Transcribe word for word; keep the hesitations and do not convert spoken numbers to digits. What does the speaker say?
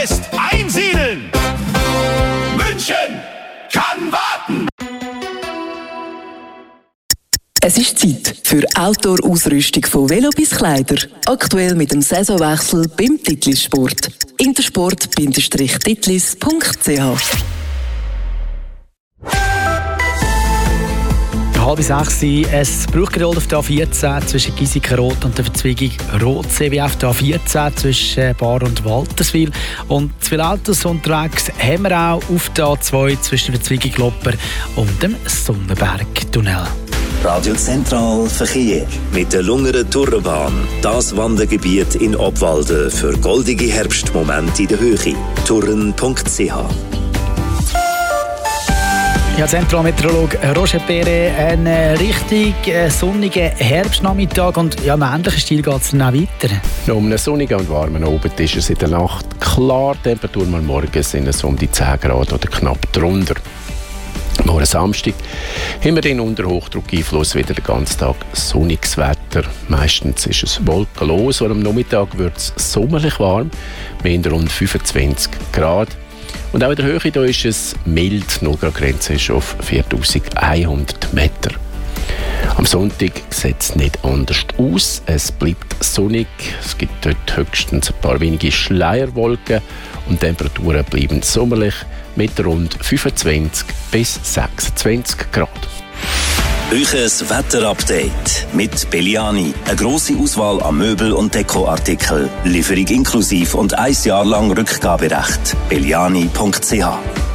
Ist einsiedeln! München kann warten! Es ist Zeit für Outdoor-Ausrüstung von Velo bis Kleider. Aktuell mit dem Saisonwechsel beim Titlis Sport. intersport Bindestrich titlis Punkt c h. Halb sechs, es Bruchgerollt auf der A vierzehn zwischen Giesiken-Rot und der Verzweigung Rot-C W auf der A vierzehn zwischen Bar und Walterswil. Und zu viele Autos unterwegs haben wir auch auf der A zwei zwischen der Verzweigung Lopper und dem Sonnenberg-Tunnel. Radio Zentral Verkehr mit der Lungeren Turrenbahn. Das Wandergebiet in Obwalden für goldige Herbstmomente in der Höhe. turren Punkt c h. Ja, Zentralmeteorologe Roger Perret, ein richtig äh, sonniger Herbstnachmittag und ja, im ähnlichen Stil geht es dann auch weiter. Ja, um einen sonnigen und warmen Abend ist es in der Nacht klar. Die Temperatur mal morgen sind es um die zehn Grad oder knapp drunter. Morgen Samstag haben wir den unter Hochdruckeinfluss wieder den ganzen Tag sonniges Wetter. Meistens ist es wolkenlos und am Nachmittag wird es sommerlich warm, mit rund fünfundzwanzig Grad. Und auch in der Höhe da ist es mild, null Grad Grenze ist auf viertausendeinhundert Meter. Am Sonntag sieht es nicht anders aus. Es bleibt sonnig, es gibt dort höchstens ein paar wenige Schleierwolken und die Temperaturen bleiben sommerlich mit rund fünfundzwanzig bis sechsundzwanzig Grad. Euches Wetterupdate mit Belliani. Eine grosse Auswahl an Möbel- und Dekoartikeln. Lieferung inklusiv und ein Jahr lang Rückgaberecht. belliani Punkt c h.